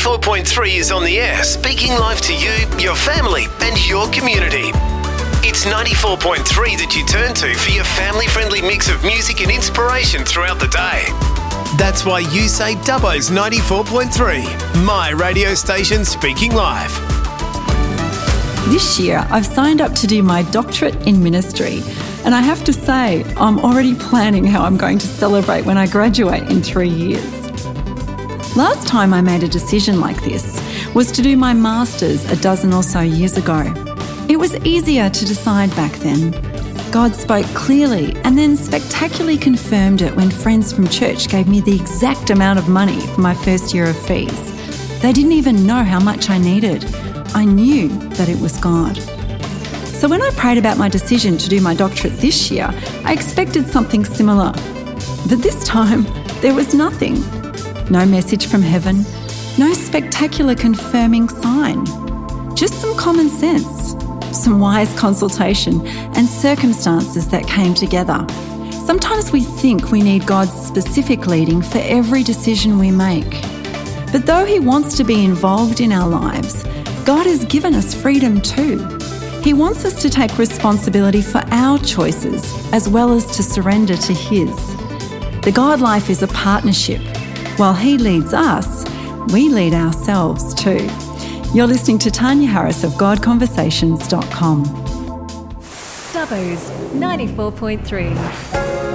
94.3 is on the air, speaking live to you, your family and your community. It's 94.3 that you turn to for your family-friendly mix of music and inspiration throughout the day. That's why you say Dubbo's 94.3, my radio station speaking live. This year, I've signed up to do my doctorate in ministry, and I have to say, I'm already planning how I'm going to celebrate when I graduate in 3 years. Last time I made a decision like this was to do my master's a dozen or so years ago. It was easier to decide back then. God spoke clearly and then spectacularly confirmed it when friends from church gave me the exact amount of money for my first year of fees. They didn't even know how much I needed. I knew that it was God. So when I prayed about my decision to do my doctorate this year, I expected something similar. But this time, there was nothing. No message from heaven, no spectacular confirming sign. Just some common sense, some wise consultation and circumstances that came together. Sometimes we think we need God's specific leading for every decision we make. But though He wants to be involved in our lives, God has given us freedom too. He wants us to take responsibility for our choices as well as to surrender to His. The God life is a partnership. While He leads us, we lead ourselves too. You're listening to Tanya Harris of GodConversations.com. Dubbo's 94.3.